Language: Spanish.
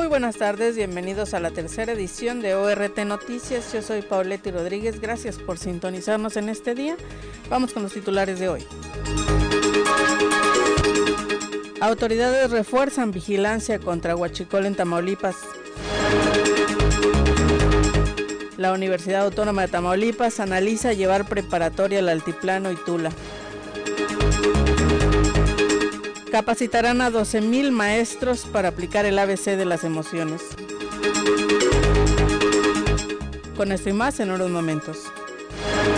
buenas tardes, bienvenidos a la tercera edición de ORT Noticias. Yo soy Pauleti Rodríguez, gracias por sintonizarnos en este día. Vamos con los titulares de hoy. Autoridades refuerzan vigilancia contra huachicol en Tamaulipas. La Universidad Autónoma de Tamaulipas analiza llevar preparatoria al Altiplano y Tula. Capacitarán a 12,000 maestros para aplicar el ABC de las emociones. Con esto y más en unos momentos.